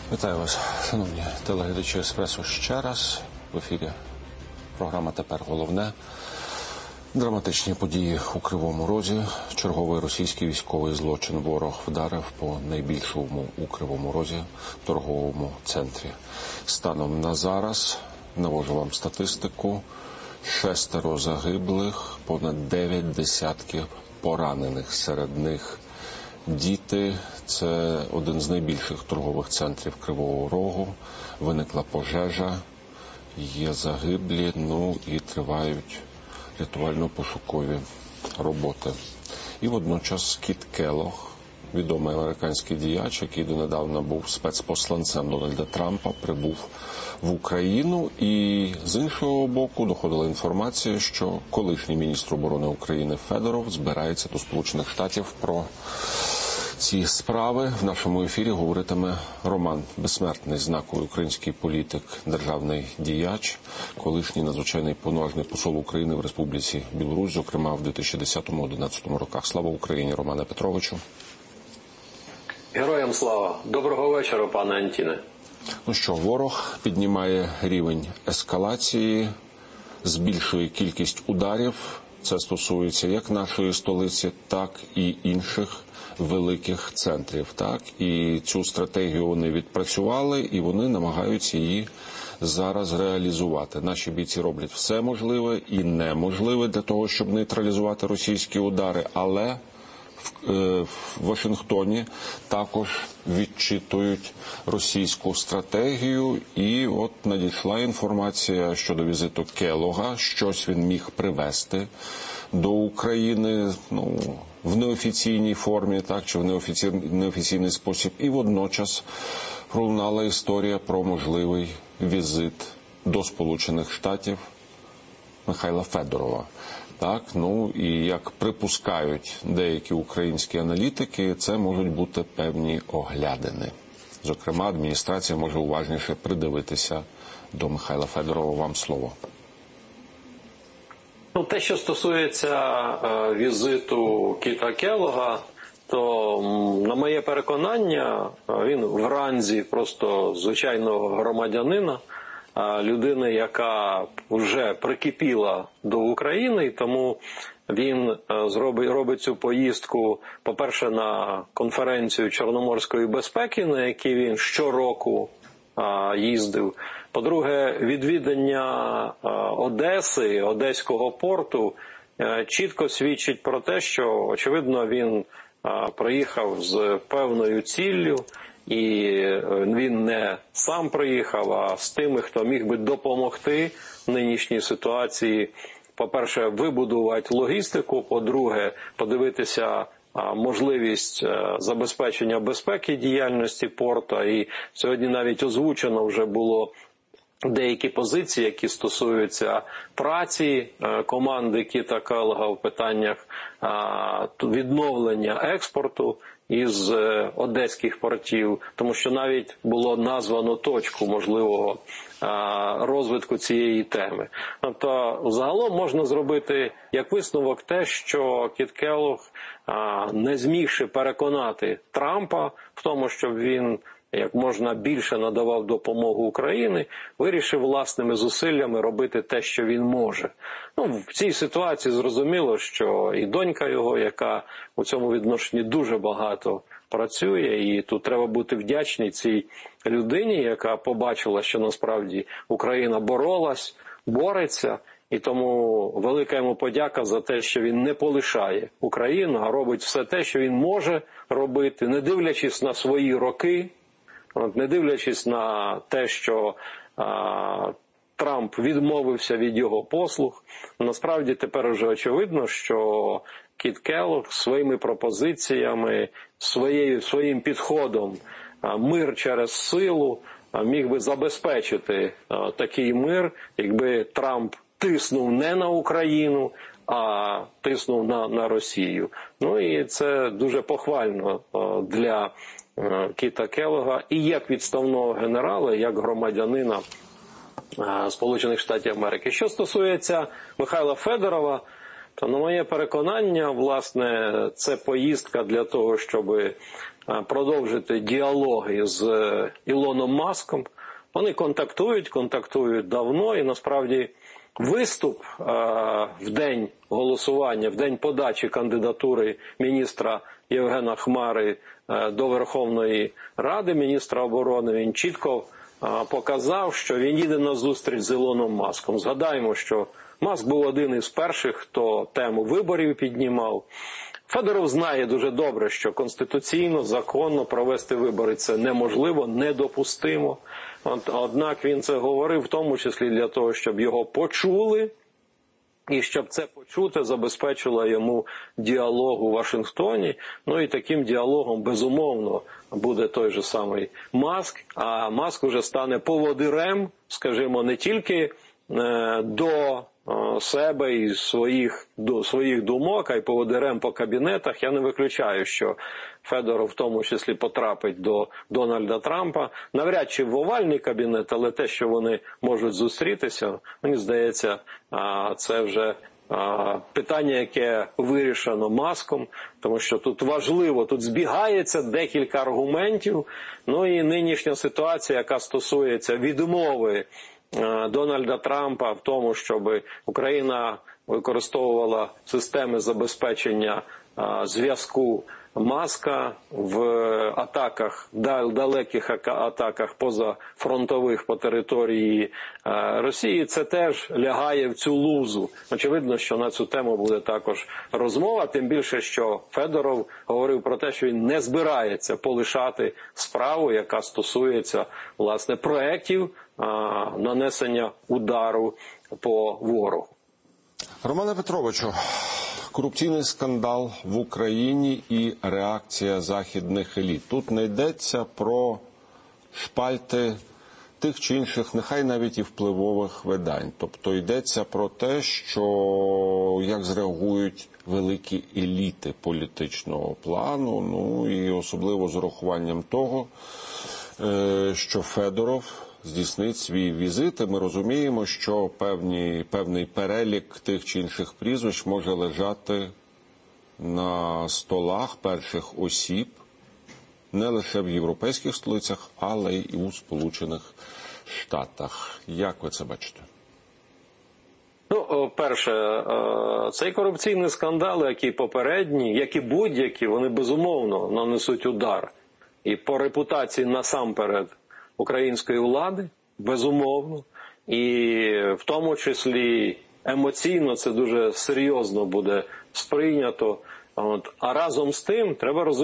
Вітаю вас, шановні телеглядачі «Еспресо» ще раз. В ефірі програма «Тепер головне». Драматичні події у Кривому Розі. Черговий російський військовий злочин. Ворог вдарив по найбільшому у Кривому Розі торговому центрі. Станом на зараз, навожу вам статистику, 6 загиблих, понад 9 десятків поранених. Серед них діти. Це один з найбільших торгових центрів Кривого Рогу. Виникла пожежа, є загиблі, і тривають рятувально-пошукові роботи. І водночас Кіт Келлог, відомий американський діяч, який донедавна був спецпосланцем Дональда Трампа, прибув в Україну. І з іншого боку доходила інформація, що колишній міністр оборони України Федоров збирається до Сполучених Штатів. Про ці справи в нашому ефірі говоритиме Роман Безсмертний, знаковий український політик, державний діяч, колишній надзвичайний повноважний посол України в Республіці Білорусь, зокрема в 2010-2011 роках. Слава Україні, Романе Петровичу. Героям слава. Доброго вечора, пане Антіне. Ворог піднімає рівень ескалації, збільшує кількість ударів. Це стосується як нашої столиці, так і інших великих центрів. І цю стратегію вони відпрацювали, і вони намагаються її зараз реалізувати. Наші бійці роблять все можливе і неможливе для того, щоб нейтралізувати російські удари, але в Вашингтоні також відчитують російську стратегію. І от надійшла інформація щодо візиту Келлога. Щось він міг привезти до України, в неофіційній формі, чи в неофіційний спосіб. І водночас пролунала історія про можливий візит до Сполучених Штатів Михайла Федорова. І як припускають деякі українські аналітики, це можуть бути певні оглядини. Зокрема, адміністрація може уважніше придивитися до Михайла Федорова. Вам слово. Те, що стосується візиту Кіта Келлога, то, на моє переконання, він в ранзі просто звичайного громадянина, людини, яка вже прикипіла до України, і тому він робить цю поїздку, по-перше, на конференцію Чорноморської безпеки, на якій він щороку їздив. По-друге, відвідання Одеси, Одеського порту чітко свідчить про те, що, очевидно, він приїхав з певною ціллю, і він не сам приїхав, а з тими, хто міг би допомогти в нинішній ситуації, по-перше, вибудувати логістику, по-друге, подивитися можливість забезпечення безпеки діяльності порту. І сьогодні навіть озвучено вже було деякі позиції, які стосуються праці команди Кіта Келлога в питаннях відновлення експорту із одеських портів, тому що навіть було названо точку можливого розвитку цієї теми. Тобто, загалом можна зробити як висновок те, що Кіт Келлог, не змігши переконати Трампа в тому, щоб він як можна більше надавав допомогу Україні, вирішив власними зусиллями робити те, що він може. В цій ситуації зрозуміло, що і донька його, яка у цьому відношенні дуже багато працює, і тут треба бути вдячній цій людині, яка побачила, що насправді Україна бореться, і тому велика йому подяка за те, що він не полишає Україну, а робить все те, що він може робити, не дивлячись на свої роки, не дивлячись на те, що Трамп відмовився від його послуг. Насправді тепер вже очевидно, що Кіт Келлог своїми пропозиціями, своїм підходом мир через силу міг би забезпечити такий мир, якби Трамп тиснув не на Україну, а тиснув на Росію. І це дуже похвально для Кіта Келлога і як відставного генерала, як громадянина Сполучених Штатів Америки. Що стосується Михайла Федорова, то, на моє переконання, власне, це поїздка для того, щоб продовжити діалоги з Ілоном Маском. Вони контактують давно, і насправді виступ в день голосування, в день подачі кандидатури міністра Євгена Хмари до Верховної Ради, міністра оборони, він чітко показав, що він їде на зустріч з Ілоном Маском. Згадаємо, що Маск був один із перших, хто тему виборів піднімав. Федоров знає дуже добре, що конституційно, законно провести вибори – це неможливо, недопустимо. Однак він це говорив в тому числі для того, щоб його почули, і щоб це почути забезпечило йому діалог у Вашингтоні. Ну і таким діалогом, безумовно, буде той же самий Маск, а Маск уже стане поводирем, скажімо, не тільки до себе і своїх думок, а й поводирем по кабінетах. Я не виключаю, що Федоров в тому числі потрапить до Дональда Трампа. Навряд чи в овальний кабінет, але те, що вони можуть зустрітися, мені здається, це вже питання, яке вирішено Маском, тому що тут важливо, тут збігається декілька аргументів. Ну і нинішня ситуація, яка стосується відмови Дональда Трампа в тому, щоб Україна використовувала системи забезпечення зв'язку Маска в атаках, далеких атаках позафронтових по території Росії, це теж лягає в цю лузу. Очевидно, що на цю тему буде також розмова, тим більше, що Федоров говорив про те, що він не збирається полишати справу, яка стосується, власне, проєктів нанесення удару по ворогу. Романе Петровичу, корупційний скандал в Україні і реакція західних еліт. Тут не йдеться про шпальти тих чи інших, нехай навіть і впливових видань. Тобто йдеться про те, що як зреагують великі еліти політичного плану, ну і особливо з урахуванням того, що Федоров здійснить свій візит, і ми розуміємо, що певний перелік тих чи інших прізвищ може лежати на столах перших осіб не лише в європейських столицях, але й у Сполучених Штатах. Як ви це бачите? Ну, перше, цей корупційний скандал, як і попередні, як і будь-які, вони безумовно нанесуть удар. І по репутації насамперед української влади, безумовно, і в тому числі емоційно це дуже серйозно буде сприйнято. А разом з тим треба розуміти,